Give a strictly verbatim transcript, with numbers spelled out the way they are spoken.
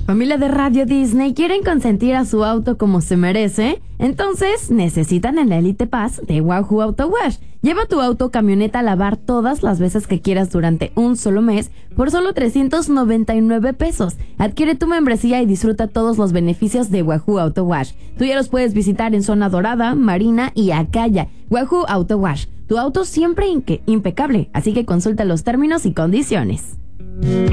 Familia de Radio Disney, ¿quieren consentir a su auto como se merece? Entonces necesitan el Elite Pass de Wahoo Auto Wash. Lleva tu auto o camioneta a lavar todas las veces que quieras durante un solo mes por solo trescientos noventa y nueve pesos. Adquiere tu membresía y disfruta todos los beneficios de Wahoo Auto Wash. Tú ya los puedes visitar en Zona Dorada, Marina y Acaya. Wahoo Auto Wash, tu auto siempre impe- impecable, así que consulta los términos y condiciones.